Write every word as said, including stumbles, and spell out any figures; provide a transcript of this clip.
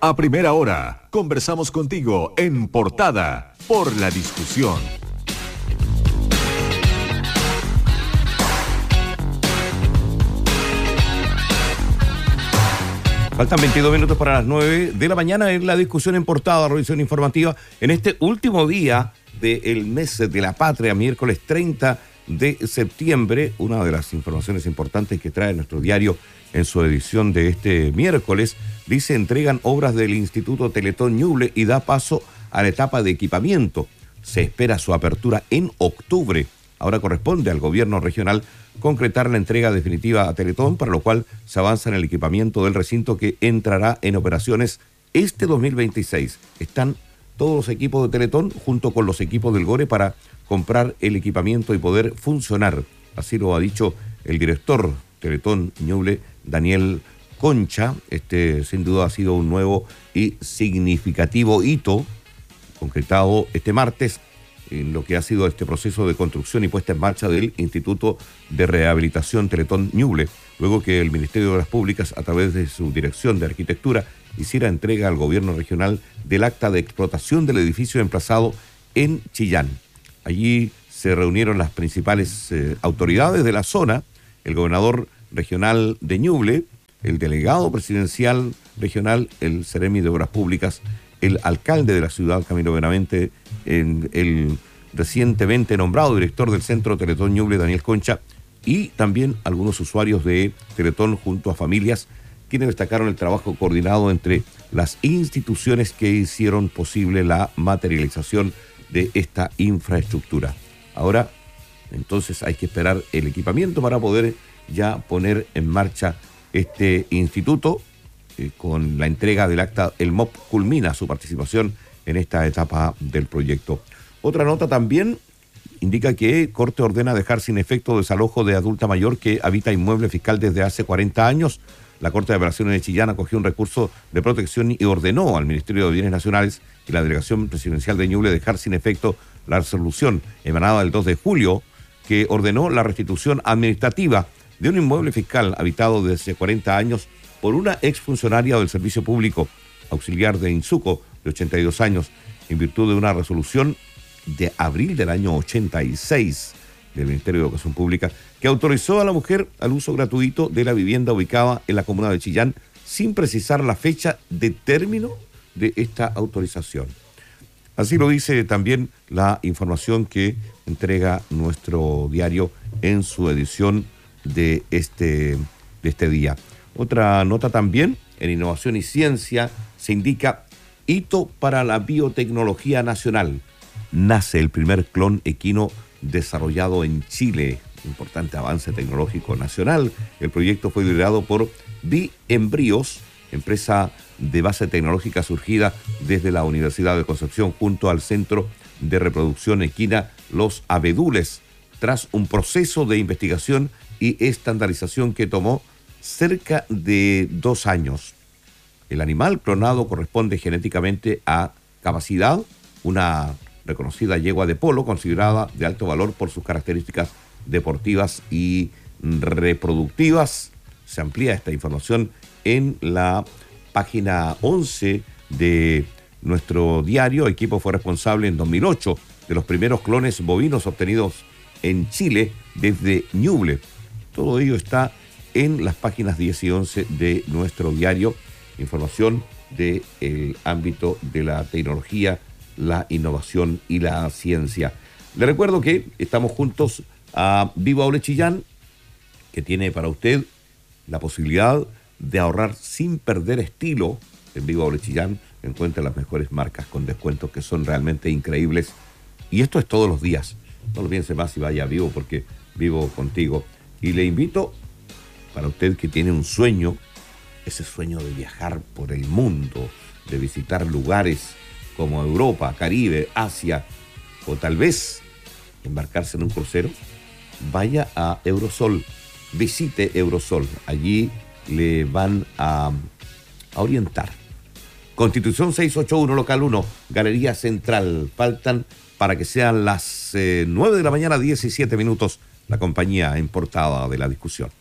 A primera hora, conversamos contigo en Portada por La Discusión. Faltan veintidós minutos para las nueve de la mañana en La Discusión en Portada, revisión informativa, en este último día del mes de la patria, miércoles treinta de septiembre. Una de las informaciones importantes que trae nuestro diario en su edición de este miércoles, dice: entregan obras del Instituto Teletón Ñuble y da paso a la etapa de equipamiento. Se espera su apertura en octubre. Ahora corresponde al gobierno regional concretar la entrega definitiva a Teletón, para lo cual se avanza en el equipamiento del recinto que entrará en operaciones este dos mil veintiséis. Están todos los equipos de Teletón junto con los equipos del Gore para comprar el equipamiento y poder funcionar. Así lo ha dicho el director Teletón Ñuble, Daniel Concha. Este sin duda ha sido un nuevo y significativo hito concretado este martes en lo que ha sido este proceso de construcción y puesta en marcha del Instituto de Rehabilitación Teletón Ñuble, luego que el Ministerio de Obras Públicas, a través de su Dirección de Arquitectura, hiciera entrega al gobierno regional del acta de explotación del edificio emplazado en Chillán. Allí se reunieron las principales eh, autoridades de la zona, el gobernador regional de Ñuble, el delegado presidencial regional, el Seremi de Obras Públicas, el alcalde de la ciudad, Camilo Benavente, el, el recientemente nombrado director del Centro Teletón Ñuble, Daniel Concha, y también algunos usuarios de Teletón junto a familias, quienes destacaron el trabajo coordinado entre las instituciones que hicieron posible la materialización de esta infraestructura. Ahora, entonces, hay que esperar el equipamiento para poder ya poner en marcha este instituto. Eh, con la entrega del acta, el M O P culmina su participación en esta etapa del proyecto. Otra nota también indica que Corte ordena dejar sin efecto desalojo de adulta mayor que habita inmueble fiscal desde hace cuarenta años. La Corte de Apelaciones de Chillán acogió un recurso de protección y ordenó al Ministerio de Bienes Nacionales y la Delegación Presidencial de Ñuble dejar sin efecto la resolución emanada del dos de julio que ordenó la restitución administrativa de un inmueble fiscal habitado desde cuarenta años por una exfuncionaria del Servicio Público Auxiliar de Insuco, de ochenta y dos años, en virtud de una resolución de abril del año ochenta y seis del Ministerio de Educación Pública, que autorizó a la mujer al uso gratuito de la vivienda ubicada en la comuna de Chillán, sin precisar la fecha de término de esta autorización. Así lo dice también la información que entrega nuestro diario en su edición de este, de este día. Otra nota también, en Innovación y Ciencia, se indica hito para la biotecnología nacional. Nace el primer clon equino desarrollado en Chile. Importante avance tecnológico nacional. El proyecto fue liderado por Biembríos, empresa de base tecnológica surgida desde la Universidad de Concepción junto al Centro de Reproducción Equina Los Abedules, tras un proceso de investigación y estandarización que tomó cerca de dos años. El animal clonado corresponde genéticamente a Capacidad, una reconocida yegua de polo considerada de alto valor por sus características deportivas y reproductivas. Se amplía esta información en la página once de nuestro diario. El equipo fue responsable en dos mil ocho de los primeros clones bovinos obtenidos en Chile desde Ñuble. Todo ello está en las páginas diez y once de nuestro diario. Información del ámbito de la tecnología, la innovación y la ciencia. Le recuerdo que estamos juntos a Vivo Aule Chillán, que tiene para usted la posibilidad de ahorrar sin perder estilo. En Vivo Aule Chillán encuentra las mejores marcas con descuentos que son realmente increíbles. Y esto es todos los días. No lo piense más y vaya a Vivo, porque vivo contigo. Y le invito, para usted que tiene un sueño, ese sueño de viajar por el mundo, de visitar lugares como Europa, Caribe, Asia, o tal vez embarcarse en un crucero, vaya a Eurosol, visite Eurosol. Allí le van a, a orientar. Constitución seiscientos ochenta y uno, local uno, Galería Central. Faltan para que sean las eh, nueve de la mañana, diecisiete minutos, la compañía en portada de La Discusión.